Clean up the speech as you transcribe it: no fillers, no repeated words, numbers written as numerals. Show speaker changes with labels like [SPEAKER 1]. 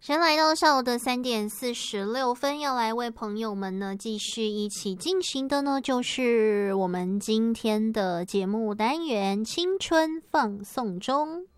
[SPEAKER 1] 先来到下午的3:46，要来为朋友们呢继续一起进行的呢，就是我们今天的节目单元青春放送中。